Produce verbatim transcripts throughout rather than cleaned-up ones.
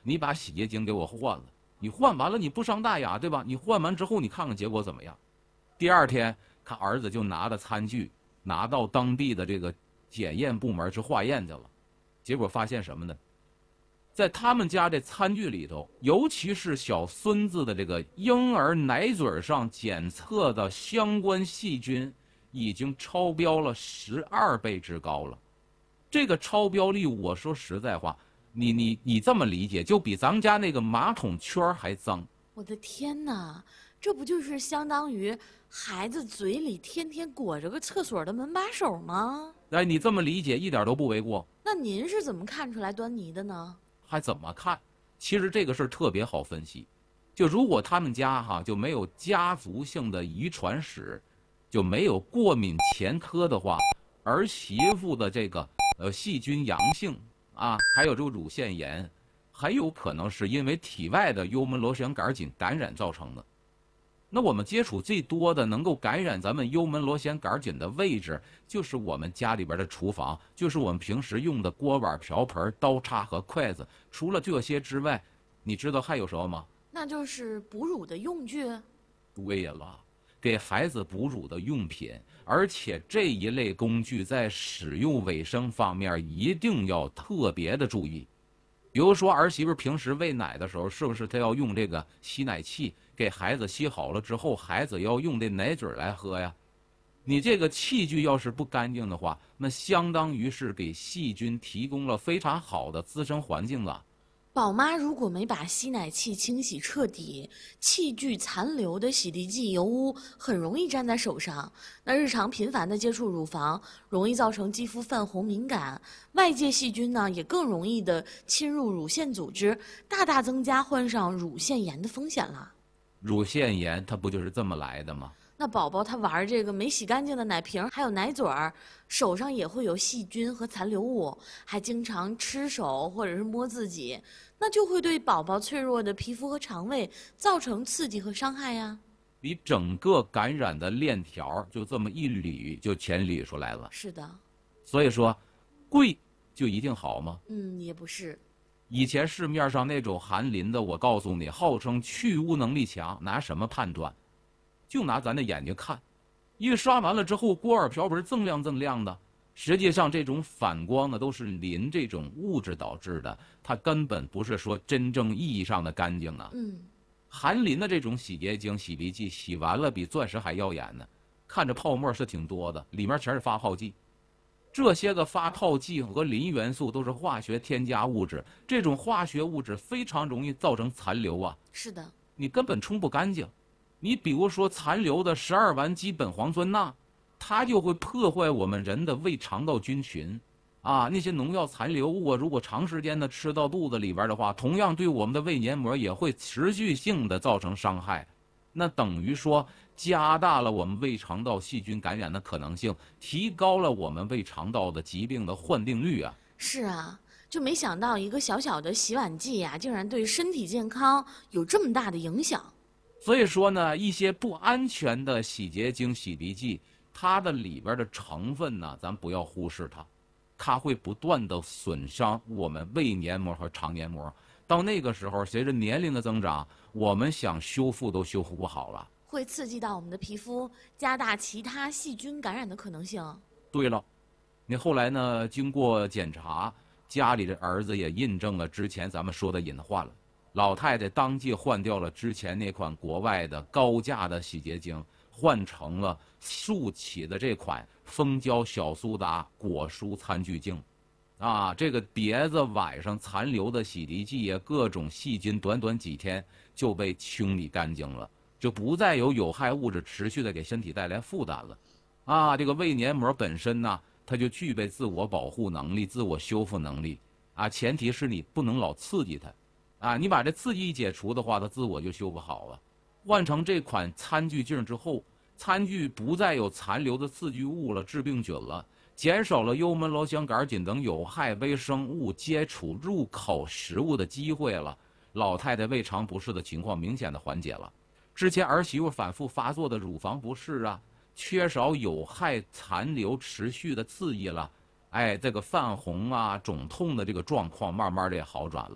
你把洗洁精给我换了，你换完了你不伤大雅，对吧？你换完之后你看看结果怎么样？第二天，看儿子就拿着餐具拿到当地的这个检验部门去化验去了，结果发现什么呢？在他们家这餐具里头，尤其是小孙子的这个婴儿奶嘴上检测的相关细菌，已经超标了十二倍之高了。这个超标率，我说实在话，你你你这么理解，就比咱们家那个马桶圈还脏。 我的天哪，这不就是相当于孩子嘴里天天裹着个厕所的门把手吗？ 哎，你这么理解一点都不为过。 那您是怎么看出来端倪的呢？ 还怎么看？其实这个事儿特别好分析，就如果他们家哈就没有家族性的遗传史，就没有过敏前科的话，儿媳妇的这个呃细菌阳性啊，还有这个乳腺炎，很有可能是因为体外的幽门螺旋杆菌感染造成的。那我们接触最多的能够感染咱们幽门螺旋杆菌的位置，就是我们家里边的厨房，就是我们平时用的锅碗瓢盆、刀叉和筷子。除了这些之外，你知道还有什么吗？ 那就是哺乳的用具。 对了，给孩子哺乳的用品，而且这一类工具在使用卫生方面一定要特别的注意。比如说儿媳妇平时喂奶的时候，是不是她要用这个吸奶器？给孩子吸好了之后，孩子要用这奶嘴来喝呀。你这个器具要是不干净的话，那相当于是给细菌提供了非常好的滋生环境了。 宝妈如果没把吸奶器清洗彻底，器具残留的洗涤剂油污很容易粘在手上。那日常频繁的接触乳房，容易造成肌肤泛红敏感，外界细菌呢也更容易的侵入乳腺组织，大大增加患上乳腺炎的风险了。 乳腺炎它不就是这么来的吗？ 那宝宝他玩这个没洗干净的奶瓶还有奶嘴儿，手上也会有细菌和残留物，还经常吃手或者是摸自己，那就会对宝宝脆弱的皮肤和肠胃造成刺激和伤害呀。 你整个感染的链条就这么一捋就全捋出来了。 是的。 所以说，贵就一定好吗？ 嗯，也不是。 以前市面上那种含磷的，我告诉你，号称去污能力强，拿什么判断？就拿咱的眼睛看，一刷完了之后，锅碗瓢盆锃亮锃亮的。实际上，这种反光呢，都是磷这种物质导致的，它根本不是说真正意义上的干净啊。 嗯， 含磷的这种洗洁精、洗涤剂，洗完了比钻石还耀眼呢。看着泡沫是挺多的，里面全是发泡剂。这些个发泡剂和磷元素都是化学添加物质，这种化学物质非常容易造成残留啊。 是的， 你根本冲不干净。你比如说残留的十二烷基苯磺酸钠，它就会破坏我们人的胃肠道菌群，啊，那些农药残留物啊，如果长时间的吃到肚子里边的话，同样对我们的胃黏膜也会持续性的造成伤害。那等于说加大了我们胃肠道细菌感染的可能性，提高了我们胃肠道的疾病的患病率啊。 是啊，就没想到一个小小的洗碗剂呀、啊，竟然对身体健康有这么大的影响。 所以说呢，一些不安全的洗洁精、洗涤剂，它的里边的成分呢，咱不要忽视它，它会不断的损伤我们胃黏膜和肠黏膜。到那个时候，随着年龄的增长，我们想修复都修复不好了， 会刺激到我们的皮肤，加大其他细菌感染的可能性。 对了，你后来呢，经过检查，家里的儿子也印证了之前咱们说的隐患了。老太太当即换掉了之前那款国外的高价的洗洁精，换成了速起的这款蜂胶小苏打果蔬餐具精。啊，这个碟子晚上残留的洗涤剂呀，各种细菌，短短几天就被清理干净了，就不再有有害物质持续的给身体带来负担了。啊，这个胃黏膜本身呢，它就具备自我保护能力、自我修复能力。啊，前提是你不能老刺激它。啊，你把这刺激一解除的话，它自我就修不好了。换成这款餐具镜之后，餐具不再有残留的刺激物了、致病菌了，减少了幽门螺旋杆菌等有害微生物接触入口食物的机会了。老太太胃肠不适的情况明显的缓解了。之前儿媳妇反复发作的乳房不适啊，缺少有害残留持续的刺激了，哎，这个泛红啊、肿痛的这个状况慢慢的也好转了。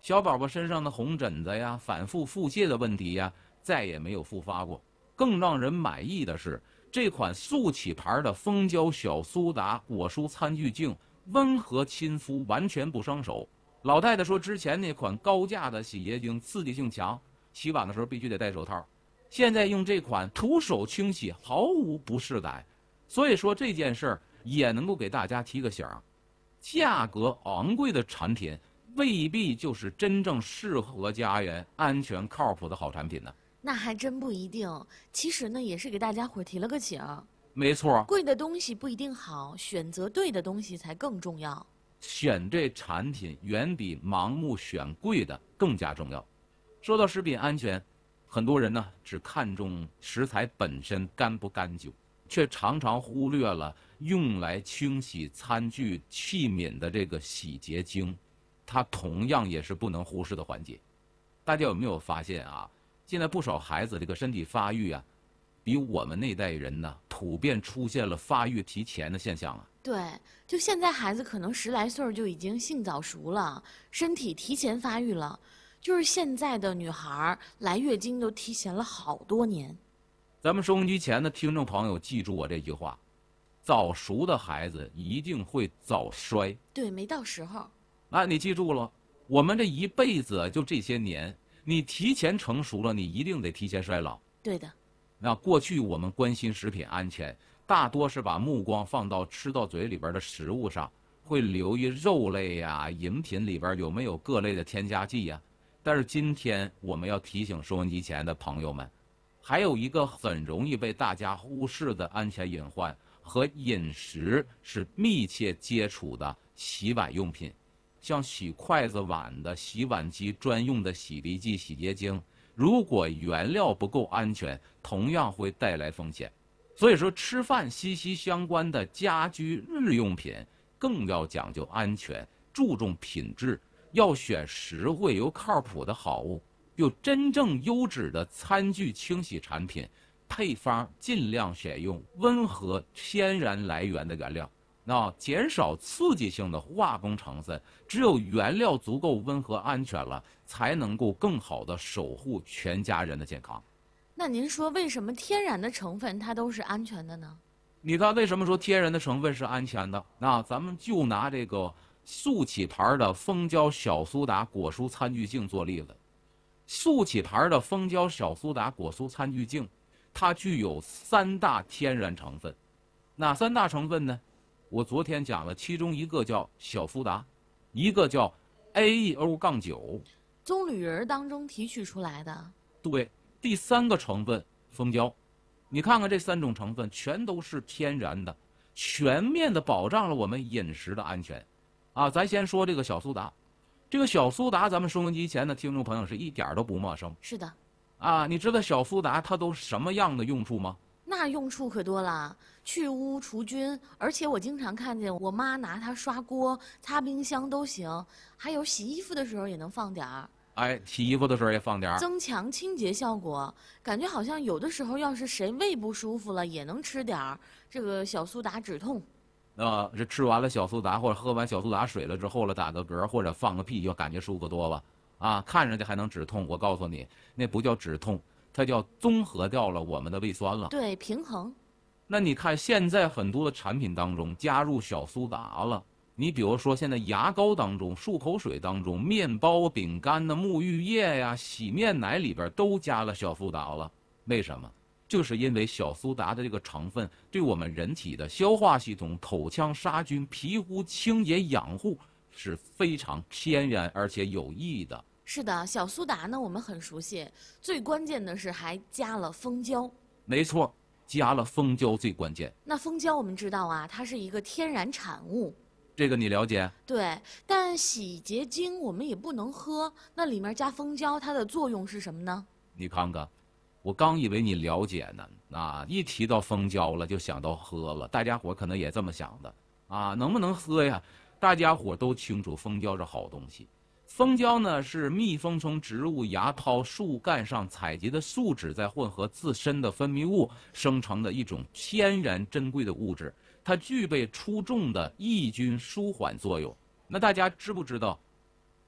小宝宝身上的红疹子呀、反复腹泻的问题呀，再也没有复发过。更让人满意的是，这款速起牌的蜂胶小苏打果蔬餐具镜，温和亲肤，完全不伤手。老太太说，之前那款高价的洗洁精刺激性强，洗碗的时候必须得戴手套。现在用这款徒手清洗，毫无不适感。所以说这件事儿也能够给大家提个醒儿：价格昂贵的产品未必就是真正适合家园、安全靠谱的好产品呢。 那还真不一定。其实呢，也是给大家伙提了个醒儿。 没错， 贵的东西不一定好，选择对的东西才更重要。 选对产品远比盲目选贵的更加重要。说到食品安全，很多人呢只看重食材本身干不干净，却常常忽略了用来清洗餐具器皿的这个洗洁精，它同样也是不能忽视的环节。大家有没有发现啊？现在不少孩子这个身体发育啊，比我们那代人呢普遍出现了发育提前的现象啊。 对，就现在孩子可能十来岁儿就已经性早熟了，身体提前发育了。就是现在的女孩儿来月经都提前了好多年。 咱们收音机前的听众朋友记住我这句话：早熟的孩子一定会早衰。 对，没到时候。 啊，你记住了，我们这一辈子就这些年，你提前成熟了，你一定得提前衰老。 对的。 那过去我们关心食品安全，大多是把目光放到吃到嘴里边的食物上，会留意肉类呀、饮品里边有没有各类的添加剂呀。但是今天我们要提醒收音机前的朋友们，还有一个很容易被大家忽视的安全隐患，和饮食是密切接触的洗碗用品，像洗筷子碗的洗碗机专用的洗涤剂、洗洁精，如果原料不够安全，同样会带来风险。所以说，吃饭息息相关的家居日用品更要讲究安全，注重品质。要选实惠又靠谱的好物，有真正优质的餐具清洗产品，配方尽量选用温和天然来源的原料，那减少刺激性的化工成分。只有原料足够温和安全了，才能够更好的守护全家人的健康。 那您说，为什么天然的成分它都是安全的呢？ 你看，为什么说天然的成分是安全的？那咱们就拿这个速起牌的蜂胶小苏打果蔬餐具镜做例子。速起牌的蜂胶小苏打果蔬餐具镜，它具有三大天然成分。哪三大成分呢？我昨天讲了，其中一个叫小苏打，一个叫 A E O 九， 棕榈仁当中提取出来的。 对，第三个成分蜂胶。你看看这三种成分全都是天然的，全面的保障了我们饮食的安全。啊，咱先说这个小苏打，这个小苏打，咱们收音机前的听众朋友是一点都不陌生。 是的。 啊，你知道小苏打它都什么样的用处吗？ 那用处可多了，去污除菌，而且我经常看见我妈拿它刷锅、擦冰箱都行，还有洗衣服的时候也能放点儿。 哎，洗衣服的时候也放点儿， 增强清洁效果。感觉好像有的时候，要是谁胃不舒服了，也能吃点儿这个小苏打止痛。 啊，这吃完了小苏打或者喝完小苏打水了之后了，打个嗝或者放个屁，就感觉舒服多了啊！看上去还能止痛，我告诉你，那不叫止痛，它叫综合掉了我们的胃酸了。 对，平衡。 那你看现在很多的产品当中加入小苏打了，你比如说现在牙膏当中、漱口水当中、面包、饼干的沐浴液呀、洗面奶里边都加了小苏打了，为什么？就是因为小苏打的这个成分对我们人体的消化系统、口腔杀菌、皮肤清洁养护是非常天然而且有益的。 是的，小苏打呢我们很熟悉，最关键的是还加了蜂胶。 没错，加了蜂胶最关键。 那蜂胶我们知道啊，它是一个天然产物。 这个你了解？ 对，但洗洁精我们也不能喝，那里面加蜂胶，它的作用是什么呢？ 你看看。我刚以为你了解呢，啊，一提到蜂胶了就想到喝了，大家伙可能也这么想的，啊，能不能喝呀？大家伙都清楚，蜂胶是好东西。蜂胶呢是蜜蜂从植物芽孢、树干上采集的树脂，再混合自身的分泌物生成的一种天然珍贵的物质，它具备出众的抑菌舒缓作用。那大家知不知道，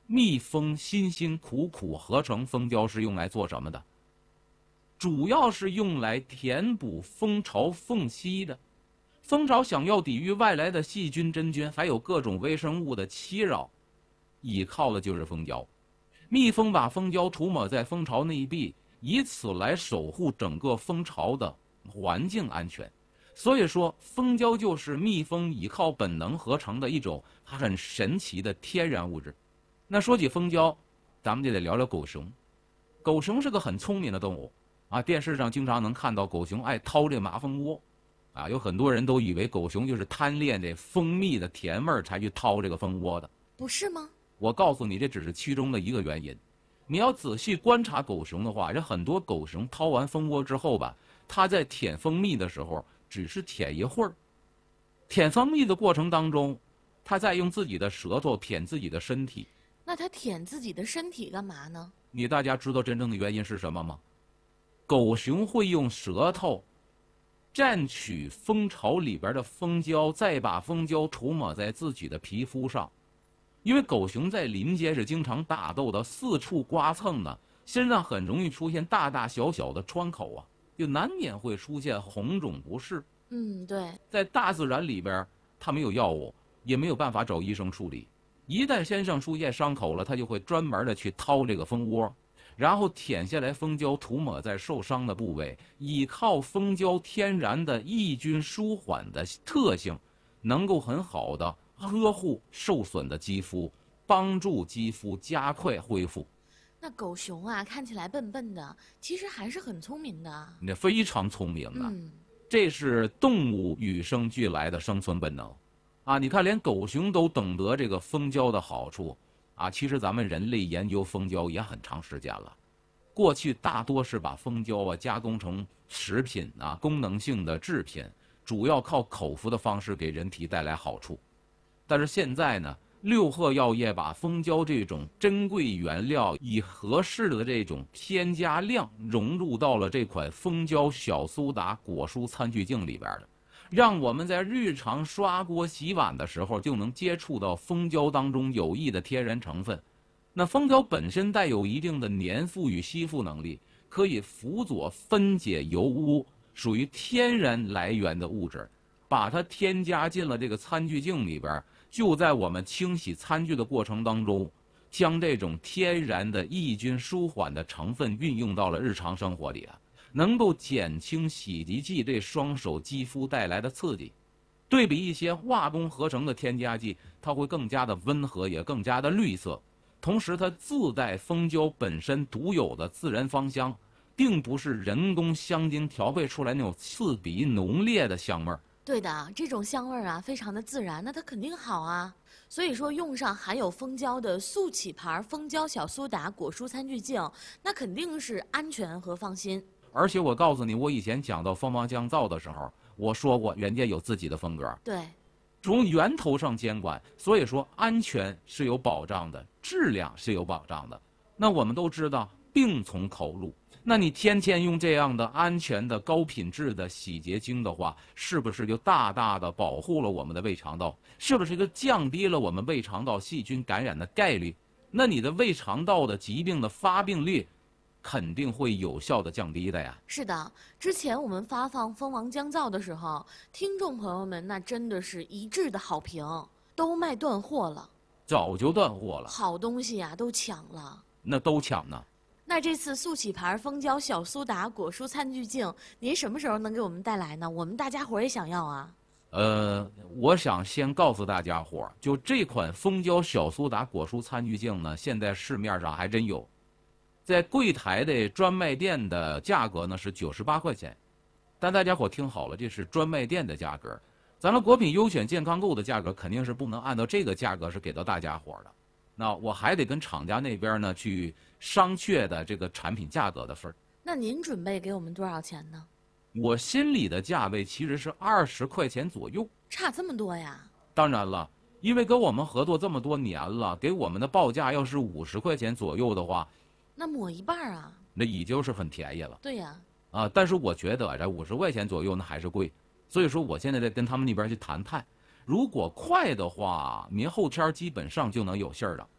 蜜蜂辛辛苦苦合成蜂胶是用来做什么的？主要是用来填补蜂巢缝隙的。蜂巢想要抵御外来的细菌、真菌，还有各种微生物的侵扰，依靠的就是蜂胶。蜜蜂把蜂胶涂抹在蜂巢内壁，以此来守护整个蜂巢的环境安全。所以说，蜂胶就是蜜蜂依靠本能合成的一种很神奇的天然物质。那说起蜂胶，咱们就得聊聊狗熊。狗熊是个很聪明的动物啊，电视上经常能看到狗熊爱掏这马蜂窝。啊，有很多人都以为狗熊就是贪恋这蜂蜜的甜味儿才去掏这个蜂窝的， 不是吗？ 我告诉你，这只是其中的一个原因。你要仔细观察狗熊的话，这很多狗熊掏完蜂窝之后吧，它在舔蜂蜜的时候只是舔一会儿，舔蜂蜜的过程当中，它在用自己的舌头舔自己的身体。 那它舔自己的身体干嘛呢？ 你大家知道真正的原因是什么吗？狗熊会用舌头蘸取蜂巢里边的蜂胶，再把蜂胶涂抹在自己的皮肤上。因为狗熊在林间是经常打斗的，四处刮蹭的，身上很容易出现大大小小的创口啊，就难免会出现红肿不适。 嗯，对。 在大自然里边，它没有药物，也没有办法找医生处理。一旦身上出现伤口了，它就会专门的去掏这个蜂窝，然后舔下来蜂胶涂抹在受伤的部位，依靠蜂胶天然的抑菌舒缓的特性，能够很好的呵护受损的肌肤，帮助肌肤加快恢复。 那狗熊啊，看起来笨笨的，其实还是很聪明的。 那非常聪明的， 嗯， 这是动物与生俱来的生存本能。啊，你看，连狗熊都懂得这个蜂胶的好处啊！其实咱们人类研究蜂胶也很长时间了，过去大多是把蜂胶啊加工成食品啊，功能性的制品，主要靠口服的方式给人体带来好处。但是现在呢，六贺药业把蜂胶这种珍贵原料以合适的这种添加量融入到了这款蜂胶小苏打果蔬餐具镜里边的。让我们在日常刷锅洗碗的时候就能接触到蜂胶当中有益的天然成分。那蜂胶本身带有一定的粘附与吸附能力，可以辅佐分解油污，属于天然来源的物质，把它添加进了这个餐具镜里边，就在我们清洗餐具的过程当中，将这种天然的抑菌舒缓的成分运用到了日常生活里啊。能够减轻洗涤剂对双手肌肤带来的刺激，对比一些化工合成的添加剂，它会更加的温和，也更加的绿色。同时，它自带蜂胶本身独有的自然芳香，并不是人工香精调配出来那种刺鼻浓烈的香味儿。 对的，这种香味儿啊，非常的自然，那它肯定好啊。所以说，用上含有蜂胶的速起牌蜂胶小苏打果蔬餐具镜，那肯定是安全和放心。 而且我告诉你，我以前讲到蜂王降噪的时候，我说过人家有自己的风格， 对， 从源头上监管，所以说安全是有保障的，质量是有保障的。那我们都知道，病从口入。那你天天用这样的安全的高品质的洗洁精的话，是不是就大大的保护了我们的胃肠道？是不是就降低了我们胃肠道细菌感染的概率？那你的胃肠道的疾病的发病率肯定会有效的降低的呀。 是的，之前我们发放蜂王降噪的时候，听众朋友们那真的是一致的好评，都卖断货了， 早就断货了， 好东西呀、啊、都抢了， 那都抢呢。 那这次速起牌蜂胶小苏打果蔬餐具镜，您什么时候能给我们带来呢？我们大家伙也想要啊。 呃，我想先告诉大家伙，就这款蜂胶小苏打果蔬餐具镜呢，现在市面上还真有。在柜台的专卖店的价格呢是九十八块钱，但大家伙听好了，这是专卖店的价格，咱们国品优选健康购的价格肯定是不能按照这个价格是给到大家伙的。那我还得跟厂家那边呢去商榷的这个产品价格的份儿。 那您准备给我们多少钱呢？ 我心里的价位其实是二十块钱左右。 差这么多呀？ 当然了，因为跟我们合作这么多年了，给我们的报价要是五十块钱左右的话， 那抹一半啊， 那已经是很便宜了。 对呀， 啊，但是我觉得这五十块钱左右那还是贵，所以说我现在在跟他们那边去谈判，如果快的话，明后天基本上就能有信儿了。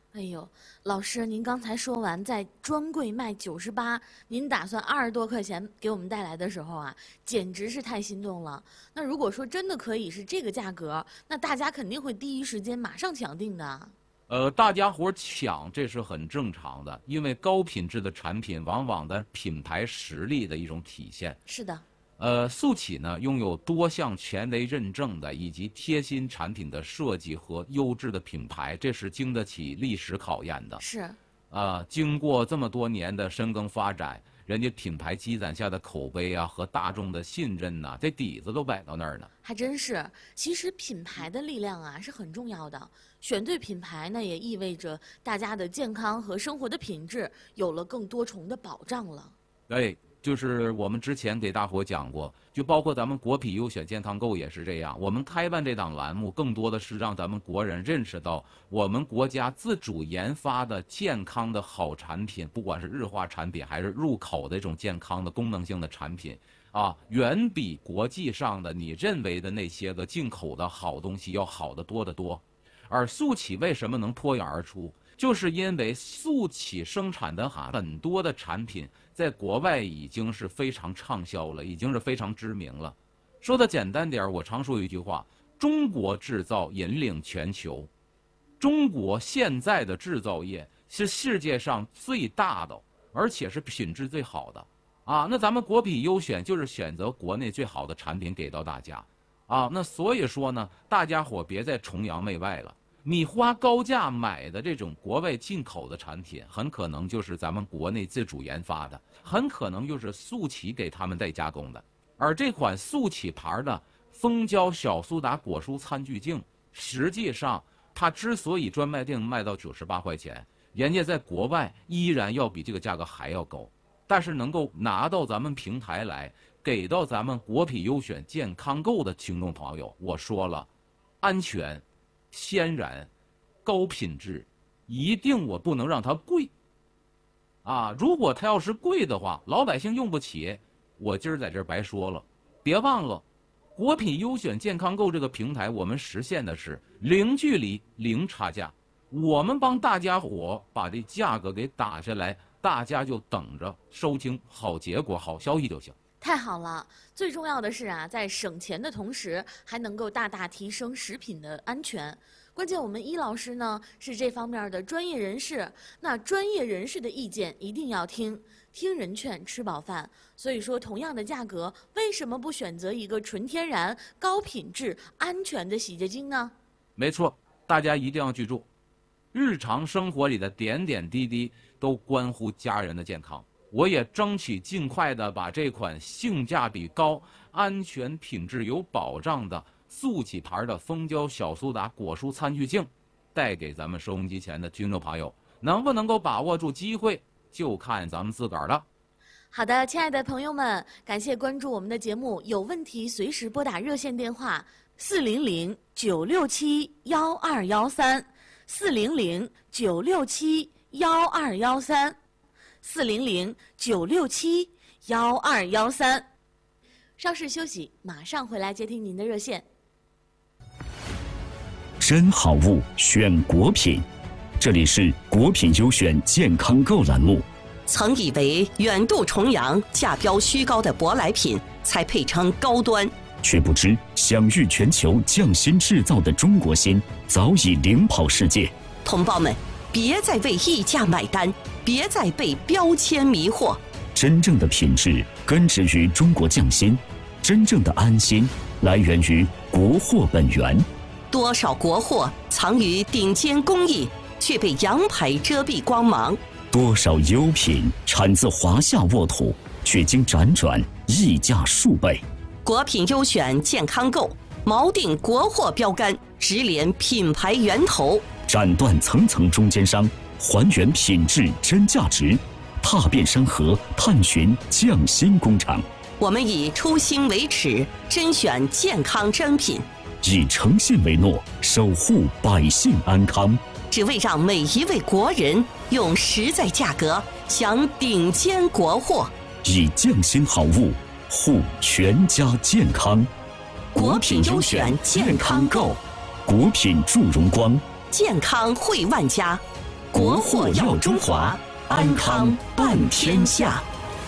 哎呦，老师，您刚才说完在专柜卖九十八，您打算二十多块钱给我们带来的时候啊，简直是太心动了。那如果说真的可以是这个价格，那大家肯定会第一时间马上抢订的。 呃，大家伙抢这是很正常的，因为高品质的产品往往的品牌实力的一种体现。 是的。 呃，速启呢拥有多项权威认证的以及贴心产品的设计和优质的品牌，这是经得起历史考验的。 是。 呃，经过这么多年的深耕发展，人家品牌积攒下的口碑啊和大众的信任呐、啊，这底子都摆到那儿呢。 还真是，其实品牌的力量啊是很重要的。选对品牌呢，也意味着大家的健康和生活的品质有了更多重的保障了。 对。就是我们之前给大伙讲过，就包括咱们国品优选健康购也是这样。我们开办这档栏目，更多的是让咱们国人认识到，我们国家自主研发的健康的好产品，不管是日化产品还是入口的这种健康的功能性的产品啊，远比国际上的你认为的那些个进口的好东西要好得多得多。而速启为什么能脱颖而出？就是因为速启生产的哈很多的产品在国外已经是非常畅销了，已经是非常知名了。说的简单点，我常说一句话：中国制造引领全球。中国现在的制造业是世界上最大的，而且是品质最好的啊。那咱们国品优选就是选择国内最好的产品给到大家啊。那所以说呢，大家伙别再崇洋媚外了。你花高价买的这种国外进口的产品，很可能就是咱们国内自主研发的，很可能就是速启给他们代加工的。而这款速启牌的蜂胶小苏打果蔬餐具镜，实际上它之所以专卖店卖到九十八块钱，人家在国外依然要比这个价格还要高，但是能够拿到咱们平台来，给到咱们国品优选健康购的听众朋友，我说了，安全。鲜然，高品质，一定我不能让它贵，啊！如果它要是贵的话，老百姓用不起，我今儿在这儿白说了。别忘了，国品优选健康购这个平台，我们实现的是零距离、零差价，我们帮大家伙把这价格给打下来，大家就等着收听好结果、好消息就行。 太好了，最重要的是啊，在省钱的同时，还能够大大提升食品的安全。关键我们伊老师呢是这方面的专业人士，那专业人士的意见一定要听，听人劝，吃饱饭。所以说，同样的价格，为什么不选择一个纯天然、高品质、安全的洗洁精呢？ 没错，大家一定要记住，日常生活里的点点滴滴都关乎家人的健康。我也争取尽快的把这款性价比高、安全品质有保障的速启牌的蜂胶小苏打果蔬餐具镜带给咱们收音机前的听众朋友，能不能够把握住机会，就看咱们自个儿了。 好的，亲爱的朋友们，感谢关注我们的节目，有问题随时拨打热线电话四零零九六七幺二幺三，四零零九六七幺二幺三。四零零九六七幺二幺三，稍事休息，马上回来接听您的热线。 真好物选国品，这里是国品优选健康购栏目。 曾以为远渡重洋、价标虚高的舶来品才配称高端， 却不知享誉全球匠心制造的中国心早已领跑世界。 同胞们，别再为溢价买单，别再被标签迷惑。 真正的品质根植于中国匠心，真正的安心来源于国货本源。 多少国货藏于顶尖工艺，却被洋牌遮蔽光芒； 多少优品产自华夏沃土，却经辗转溢价数倍。 国品优选健康购，锚定国货标杆，直连品牌源头， 斩断层层中间商，还原品质真价值，踏遍山河，探寻匠心工厂。 我们以初心为尺，甄选健康真品， 以诚信为诺，守护百姓安康， 只为让每一位国人用实在价格享顶尖国货， 以匠心好物护全家健康。 国品优选健康购， 国品祝荣光， 健康惠万家。 国货耀中华，安康伴天下。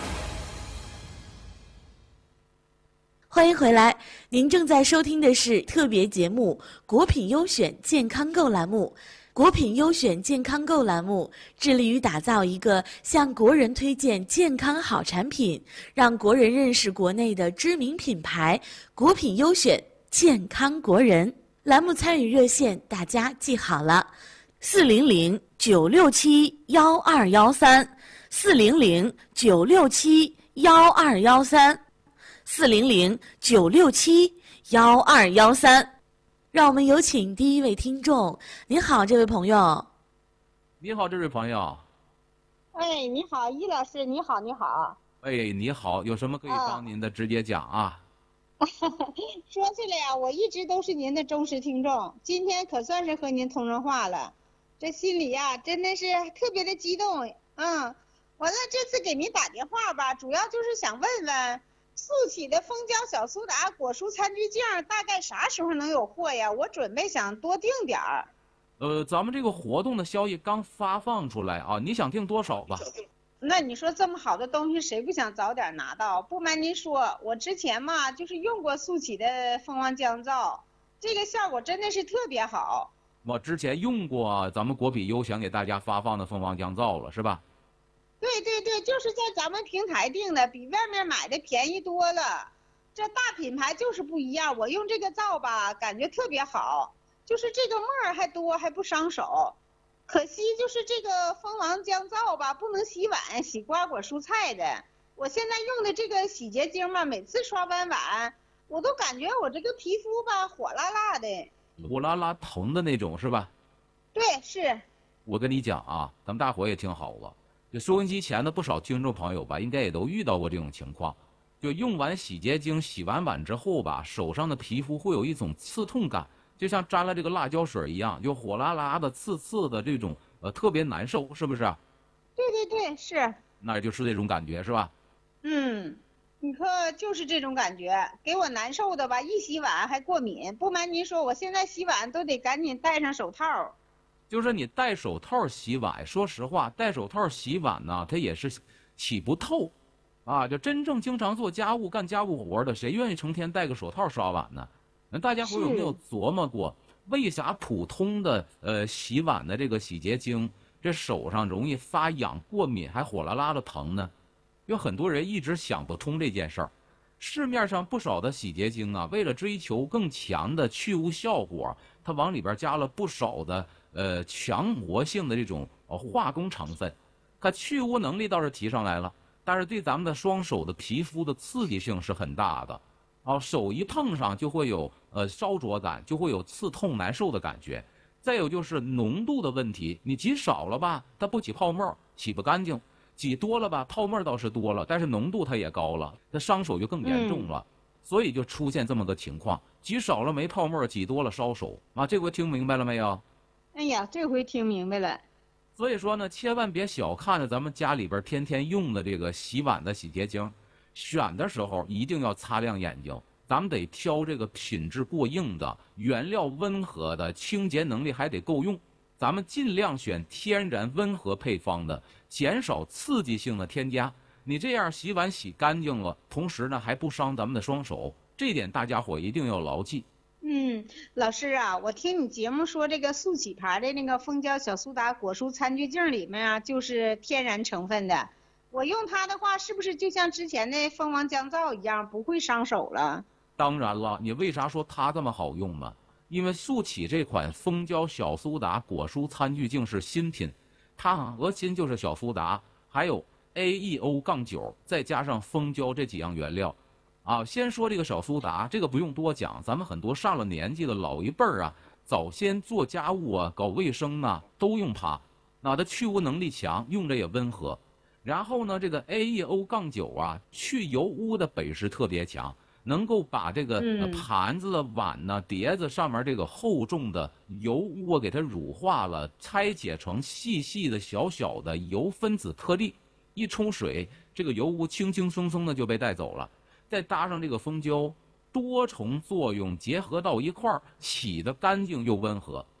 欢迎回来，您正在收听的是特别节目《国品优选健康购》栏目。国品优选健康购栏目致力于打造一个向国人推荐健康好产品，让国人认识国内的知名品牌。国品优选健康国人栏目参与热线大家记好了：四零零九六七幺二幺三，四零零九六七幺二幺三，四零零九六七幺二幺三。让我们有请第一位听众。您好，这位朋友。 你好，这位朋友。 哎，你好，易老师，你好，你好。 哎，你好，有什么可以帮您的，直接讲啊。 说起来呀，我一直都是您的忠实听众，今天可算是和您通上话了，这心里呀真的是特别的激动。嗯，完了这次给您打电话吧，主要就是想问问。速启的蜂胶小苏打果蔬餐具镜大概啥时候能有货呀？我准备想多订点儿。 呃，咱们这个活动的消息刚发放出来啊，你想订多少吧？ 那你说这么好的东西，谁不想早点拿到？不瞒您说，我之前嘛就是用过速启的蜂王降噪，这个效果真的是特别好。 我之前用过咱们国品优选给大家发放的蜂王降噪了，是吧？ 对对对，就是在咱们平台订的，比外面买的便宜多了。这大品牌就是不一样，我用这个皂吧，感觉特别好，就是这个沫儿还多，还不伤手。可惜就是这个蜂王降皂吧，不能洗碗、洗瓜果蔬菜的。我现在用的这个洗洁精嘛，每次刷完碗，我都感觉我这个皮肤吧火辣辣的， 火辣辣疼的那种，是吧？ 对，是。 我跟你讲啊，咱们大伙也听好了。就收音机前的不少听众朋友吧，应该也都遇到过这种情况。就用完洗洁精、洗完碗之后吧，手上的皮肤会有一种刺痛感，就像沾了这个辣椒水一样，就火辣辣的、刺刺的这种，呃，特别难受，是不是？ 对对对，是。 那就是这种感觉，是吧？ 嗯，你说就是这种感觉，给我难受的吧，一洗碗还过敏。不瞒您说，我现在洗碗都得赶紧戴上手套。 就是你戴手套洗碗，说实话，戴手套洗碗呢，它也是洗不透，啊，就真正经常做家务、干家务活的，谁愿意成天戴个手套刷碗呢？那大家伙有没有琢磨过，为啥普通的呃洗碗的这个洗洁精，这手上容易发痒、过敏，还火辣辣的疼呢？有很多人一直想不通这件事儿。市面上不少的洗洁精啊，为了追求更强的去污效果，它往里边加了不少的。呃，强活性的这种呃化工成分，它去污能力倒是提上来了，但是对咱们的双手的皮肤的刺激性是很大的，啊，手一碰上就会有呃烧灼感，就会有刺痛难受的感觉。再有就是浓度的问题，你挤少了吧，它不起泡沫，洗不干净；挤多了吧，泡沫倒是多了，但是浓度它也高了，它伤手就更严重了。嗯、所以就出现这么个情况，挤少了没泡沫，挤多了烧手啊。这回听明白了没有？ 哎呀，这回听明白了。 所以说呢，千万别小看了咱们家里边天天用的这个洗碗的洗洁精，选的时候一定要擦亮眼睛，咱们得挑这个品质过硬的、原料温和的、清洁能力还得够用。咱们尽量选天然温和配方的，减少刺激性的添加。你这样洗碗洗干净了，同时呢还不伤咱们的双手，这点大家伙一定要牢记。 嗯，老师啊，我听你节目说这个速启牌的那个蜂胶小苏打果蔬餐具镜里面啊，就是天然成分的。我用它的话，是不是就像之前的蜂王降皂一样，不会伤手了？ 当然了，你为啥说它这么好用呢？因为速启这款蜂胶小苏打果蔬餐具镜是新品，它核心就是小苏打，还有 A E O 九，再加上蜂胶这几样原料。啊，先说这个小苏打，这个不用多讲，咱们很多上了年纪的老一辈儿啊，早先做家务啊、搞卫生啊，都用它。那它去污能力强，用着也温和。然后呢，这个 A E O 九啊，去油污的本事特别强，能够把这个、呃、盘子、碗呢、碟子上面这个厚重的油污给它乳化了，拆解成细细的小小的油分子颗粒，一冲水，这个油污轻轻松松的就被带走了。再搭上这个蜂胶，多重作用结合到一块儿，洗得干净又温和。 哎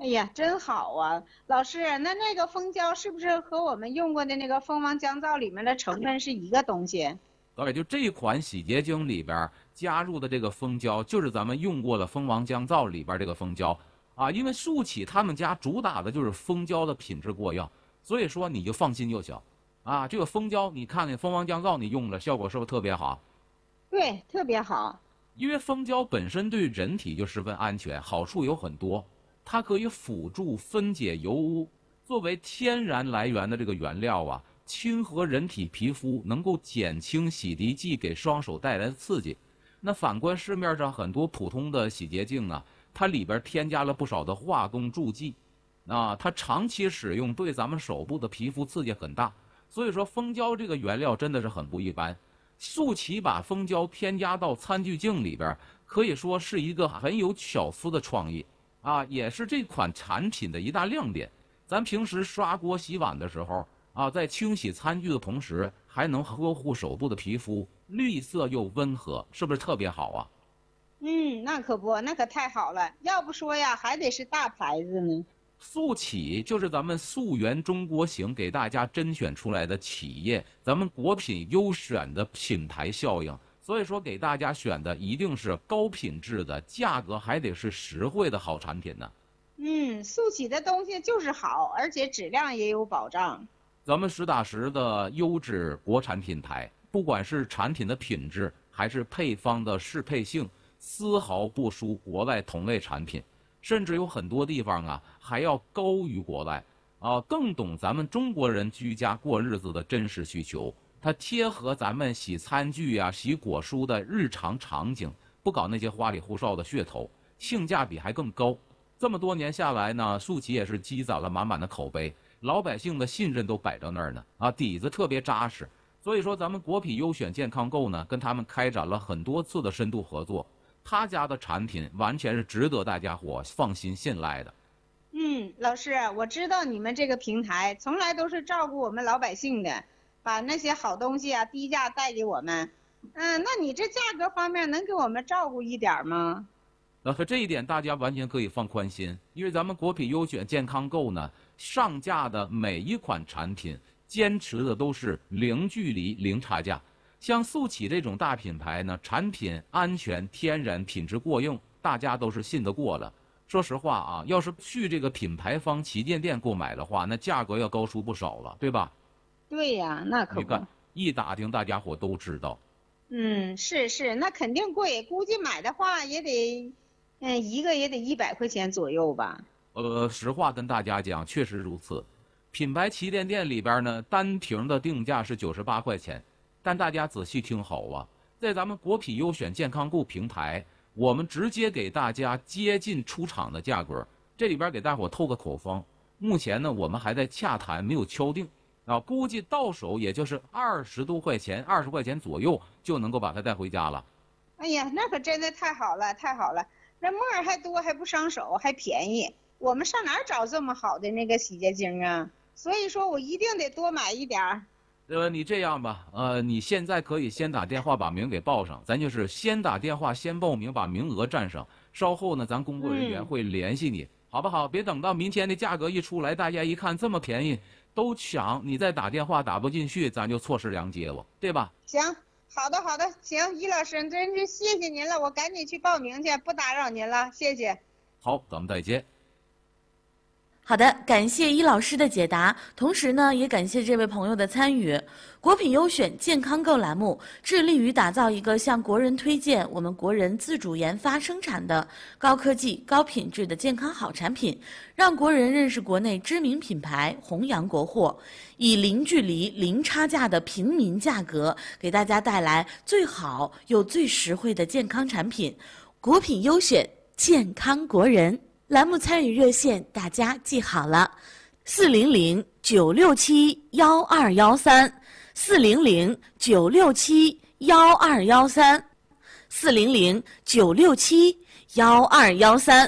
哎呀，真好啊，老师，那那个蜂胶是不是和我们用过的那个蜂王降皂里面的成分是一个东西？ 对，就这款洗洁精里边加入的这个蜂胶，就是咱们用过的蜂王降皂里边这个蜂胶啊。因为速启他们家主打的就是蜂胶的品质过硬，所以说你就放心就行啊。这个蜂胶，你看看蜂王降皂你用了，效果是不是特别好？ 对，特别好。 因为蜂胶本身对人体就十分安全，好处有很多。它可以辅助分解油污，作为天然来源的这个原料啊，亲和人体皮肤，能够减轻洗涤剂给双手带来的刺激。那反观市面上很多普通的洗洁精啊，它里边添加了不少的化工助剂，啊，它长期使用对咱们手部的皮肤刺激很大。所以说蜂胶这个原料真的是很不一般。速启把蜂胶添加到餐具镜里边，可以说是一个很有巧思的创意。啊，也是这款产品的一大亮点。咱平时刷锅洗碗的时候啊，在清洗餐具的同时，还能呵护手部的皮肤，绿色又温和，是不是特别好啊？ 嗯，那可不，那可太好了。要不说呀，还得是大牌子呢。 速启就是咱们溯源中国行给大家甄选出来的企业，咱们国品优选的品牌效应。所以说，给大家选的一定是高品质的，价格还得是实惠的好产品呢。 嗯，速启的东西就是好，而且质量也有保障。 咱们实打实的优质国产品牌，不管是产品的品质，还是配方的适配性，丝毫不输国外同类产品，甚至有很多地方啊还要高于国外啊，更懂咱们中国人居家过日子的真实需求。它贴合咱们洗餐具啊、洗果蔬的日常场景，不搞那些花里胡哨的噱头，性价比还更高。这么多年下来呢，速启也是积攒了满满的口碑，老百姓的信任都摆到那儿呢啊，底子特别扎实。所以说，咱们国品优选健康购呢，跟他们开展了很多次的深度合作，他家的产品完全是值得大家伙放心信赖的。 嗯，老师，我知道你们这个平台从来都是照顾我们老百姓的。把那些好东西啊低价带给我们，嗯，那你这价格方面能给我们照顾一点吗？ 呃，和这一点大家完全可以放宽心，因为咱们国品优选健康购呢，上架的每一款产品坚持的都是零距离、零差价。像速启这种大品牌呢，产品安全、天然、品质过硬，大家都是信得过的。说实话啊，要是去这个品牌方旗舰店购买的话，那价格要高出不少了，对吧？ 对呀，那可不。 你看，一打听，大家伙都知道。 嗯，是是，那肯定贵，估计买的话也得，嗯，一个也得一百块钱左右吧。 呃，实话跟大家讲，确实如此。品牌旗舰店里边呢，单瓶的定价是九十八块钱，但大家仔细听好啊，在咱们国品优选健康购平台，我们直接给大家接近出厂的价格。这里边给大伙透个口风，目前呢，我们还在洽谈，没有敲定。啊，估计到手也就是二十多块钱，二十块钱左右就能够把它带回家了。 哎呀，那可真的太好了，太好了！这沫儿还多，还不伤手，还便宜。我们上哪儿找这么好的那个洗洁精啊？所以说我一定得多买一点儿。 呃，你这样吧，呃，你现在可以先打电话把名给报上，咱就是先打电话先报名，把名额占上。稍后呢，咱工作人员会联系你，嗯、好不好？别等到明天的价格一出来，大家一看这么便宜。都抢，你再打电话打不进去，咱就错失良机了，对吧？ 行，好的好的，行，于老师，真是谢谢您了，我赶紧去报名去，不打扰您了，谢谢。 好，咱们再见。 好的，感谢伊老师的解答，同时呢，也感谢这位朋友的参与。国品优选健康购栏目致力于打造一个向国人推荐我们国人自主研发生产的高科技、高品质的健康好产品，让国人认识国内知名品牌，弘扬国货，以零距离、零差价的平民价格，给大家带来最好又最实惠的健康产品。国品优选，健康国人。栏目参与热线大家记好了，四零零九六七幺二幺三，四零零九六七幺二幺三，四零零九六七幺二幺三。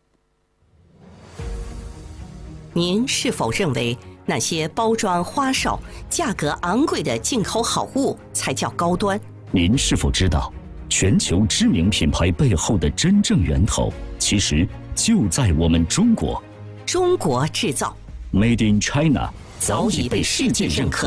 您是否认为那些包装花哨、价格昂贵的进口好物才叫高端？ 您是否知道，全球知名品牌背后的真正源头，其实就在我们中国。 中国制造 ，Made in China 早已被世界认可。